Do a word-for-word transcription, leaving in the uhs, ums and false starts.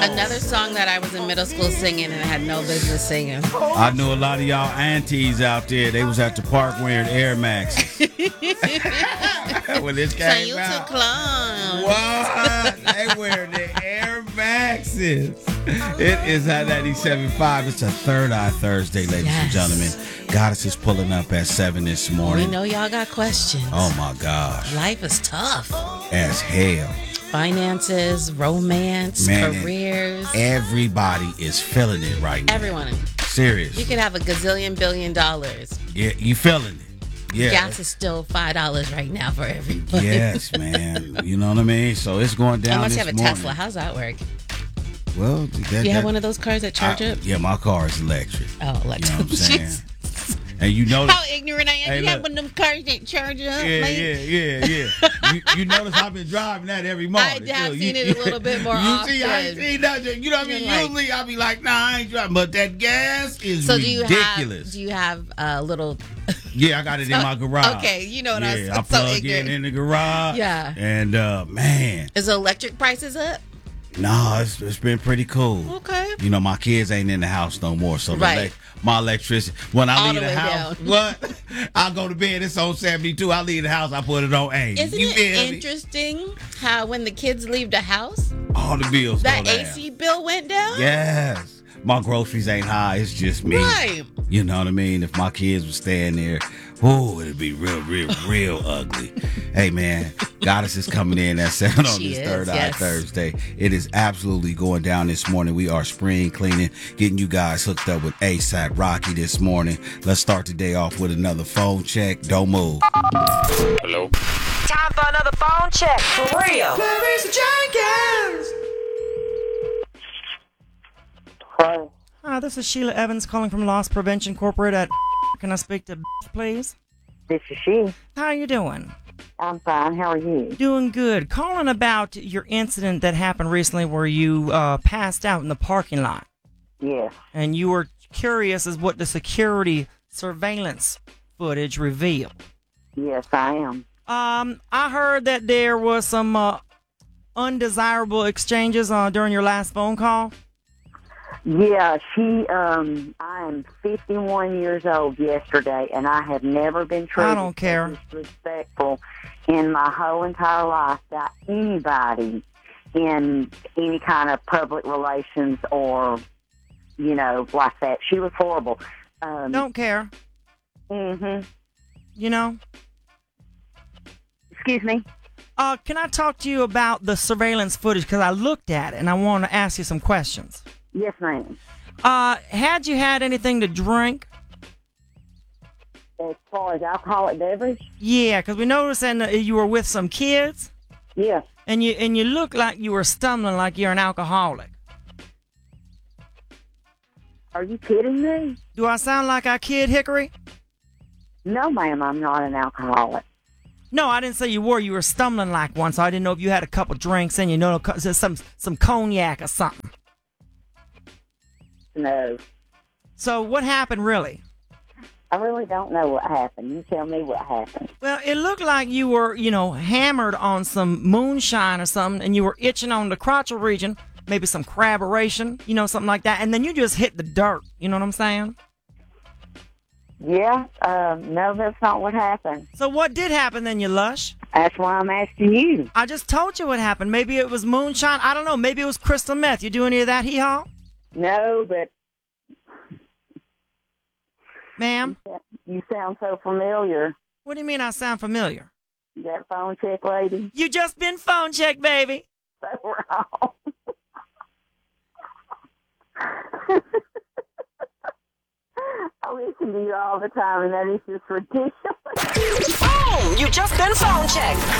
Another song that I was in middle school singing and I had no business singing. I knew a lot of y'all aunties out there. They was at the park wearing Air Maxes. When this So came you out. too close. What? They wearing the Air Maxes. It is Hot ninety-seven point five. It's a Third Eye Thursday, ladies Yes. and gentlemen. Goddess is pulling up at seven this We morning. know y'all got questions. Oh my gosh. Life is tough. As hell. Finances, romance, Man, careers. Everybody is feeling it right now. Everyone. Serious. You could have a gazillion billion dollars. Yeah, you feeling it. Yeah. Gas is still five dollars right now for everybody. Yes, man. You know what I mean? So it's going down Unless you this have a morning. Tesla. How's that work? Well, that, You have that- one of those cars that charge I- up? Yeah, my car is electric. Oh, electric. You know what I'm saying? And you know How ignorant I am. Hey, you have look. one of them cars that charge up? Yeah, like, yeah, yeah, yeah. you, you notice I've been driving that every morning. I have too. seen You- it a little bit more You often. see, I ain't seen nothing. You know what I mean? You're like- Usually I'll be like, nah, I ain't driving. But that gas is So do you ridiculous. have do you have a little Yeah, I got it in my garage. Okay, you know what I was yeah, I so plug ignorant. in in the garage. Yeah. And, uh, man, Is the electric prices up? no, it's, it's been pretty cool. Okay. You know, my kids ain't in the house no more. So the Right. elec- my electricity, when I All leave the the, way house, down. what? I go to bed, it's on seventy-two. I leave the house, I put it on eighty. Isn't you it feel me? interesting how when the kids leave the house, All the bills that go down. A C bill went down? Yes. My groceries ain't high. It's just me. Right. You know what I mean? If my kids were staying there, oh, it'd be real, real, real ugly. Hey, man, Goddess is coming in at seven on She this is, Third Eye yes. Thursday. It is absolutely going down this morning. We are spring cleaning, getting you guys hooked up with ASAP Rocky this morning. Let's start the day off with another phone check. Don't move. Hello? Time for another phone check. For real. Hi. Hi, this is Sheila Evans calling from Loss Prevention Corporate at Can I speak to please? This is she. How you doing? I'm fine. How are you? Doing good. Calling about your incident that happened recently where you uh, passed out in the parking lot. Yes. And you were curious as what the security surveillance footage revealed. Yes, I am. Um, I heard that there was some uh, undesirable exchanges uh, during your last phone call. Yeah, she, um, I am fifty-one years old yesterday, and I have never been treated I don't care. so disrespectful in my whole entire life by anybody in any kind of public relations or, you know, like that. She was horrible. Um, Don't care. hmm You know? Excuse me? Uh, can I talk to you about the surveillance footage? Because I looked at it and I want to ask you some questions. Yes, ma'am. Uh, had you had anything to drink? As far as alcoholic beverage? Yeah, because we noticed that you were with some kids, Yes. and you and you look like you were stumbling like you're an alcoholic. Are you kidding me? Do I sound like I kid, Hickory? No, ma'am, I'm not an alcoholic. No, I didn't say you were. You were stumbling like one, so I didn't know if you had a couple drinks in you, know, some some cognac or something. No. So what happened, really? I really don't know what happened. You tell me what happened. Well, it looked like you were, you know, hammered on some moonshine or something, and you were itching on the crotchal region, maybe some craboration, you know, something like that, and then you just hit the dirt. You know what I'm saying? Yeah, um, no, that's not what happened. So what did happen then, you lush? That's why I'm asking you. I just told you what happened. Maybe it was moonshine. I don't know. Maybe it was crystal meth. You do any of that, hee-haw? No, but Ma'am? you sound so familiar. What do you mean I sound familiar? That phone check lady. You just been phone checked, baby. So wrong. I listen to you all the time, and that is just ridiculous. Boom! You just been phone checked.